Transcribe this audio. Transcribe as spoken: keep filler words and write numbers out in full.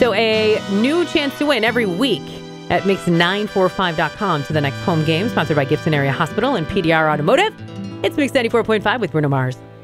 So a new chance to win every week at mix nine four five dot com to the next home game, sponsored by Gibson Area Hospital and P D R Automotive. It's Mix ninety-four point five with Bruno Mars.